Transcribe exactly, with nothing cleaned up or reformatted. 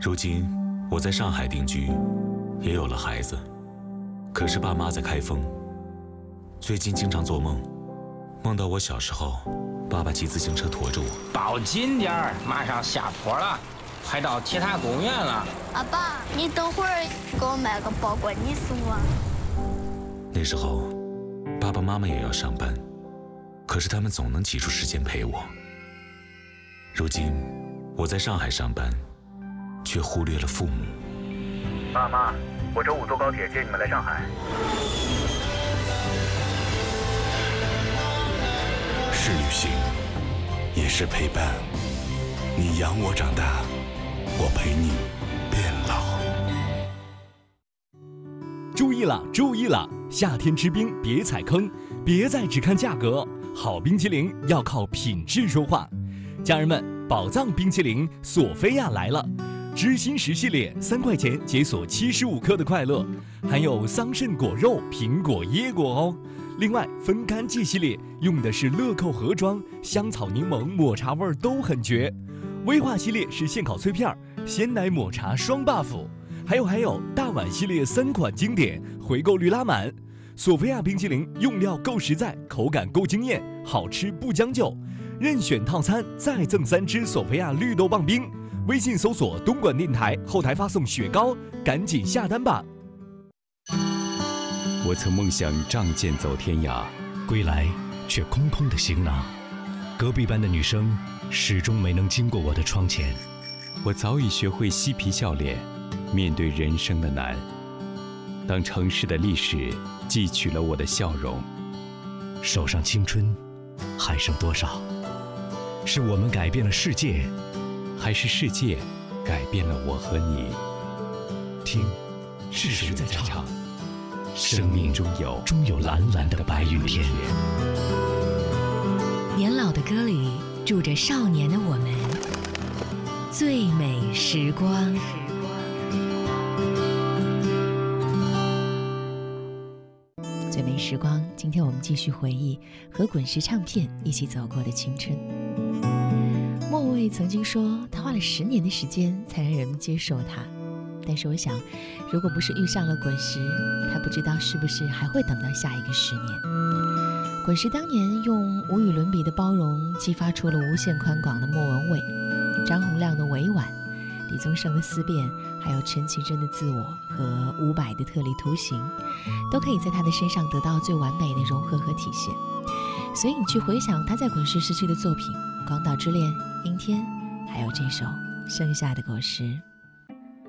如今我在上海定居，也有了孩子，可是爸妈在开封。最近经常做梦，梦到我小时候，爸爸骑自行车驮着我。 抱紧点儿，马上下坡了，快到铁塔公园了。 阿爸，你等会儿给我买个包裹，你送我。 那时候，爸爸妈妈也要上班，可是他们总能挤出时间陪我。如今，我在上海上班，却忽略了父母。 爸妈，我周五坐高铁接你们来上海。 是旅行，也是陪伴。你养我长大，我陪你变老。 注意了，注意了！夏天吃冰别踩坑，别再只看价格，好冰淇淋要靠品质说话。家人们，宝藏冰淇淋索菲亚来了！知心石系列三块钱解锁七十五克的快乐，含有桑葚果肉、苹果、椰果哦。另外，分干季系列用的是乐扣盒装，香草、柠檬、抹茶味儿都很绝。威化系列是现烤脆片，鲜奶抹茶双 buff。还有还有，大碗系列三款经典，回购率拉满。索菲亚冰淇淋用料够实在，口感够惊艳，好吃不将就。任选套餐再赠三支索菲亚绿豆棒冰。微信搜索东莞电台，后台发送雪糕，赶紧下单吧。 我曾梦想仗剑走天涯， 归来却空空的行囊。隔壁班的女生始终没能经过我的窗前。 我早已学会嬉皮笑脸，面对人生的难。当城市的历史汲取了我的笑容， 手上青春还剩多少？是我们改变了世界， 还是世界改变了我和你？ 听，是谁在唱？生命中有终有蓝蓝的白云天。 年老的歌里住着少年的我们，最美时光。最美时光，今天我们继续回忆和滚石唱片一起走过的青春。莫文蔚曾经说，他花了十年的时间才让人们接受他。但是我想，如果不是遇上了滚石，他不知道是不是还会等到下一个十年。滚石当年用无与伦比的包容，激发出了无限宽广的莫文蔚，张洪量的委婉，李宗盛的思辨，还有陈绮贞的自我和伍佰的特立独行，都可以在他的身上得到最完美的融合和体现。所以你去回想他在滚石时期的作品，《广岛之恋》、《阴天》，还有这首《盛夏的果实》。